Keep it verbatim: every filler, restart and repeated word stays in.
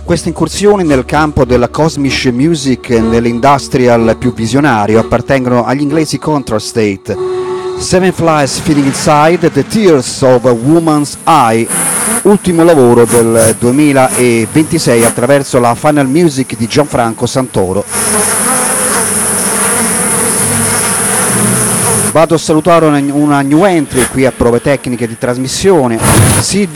Queste incursioni nel campo della cosmic music e nell'industrial più visionario appartengono agli inglesi Control State. Seven Flies Feeding Inside, The Tears of a Woman's Eye, ultimo lavoro del duemilaventisei attraverso la Final Music di Gianfranco Santoro. Vado a salutare una, una new entry qui a Prove Tecniche di Trasmissione, Silvia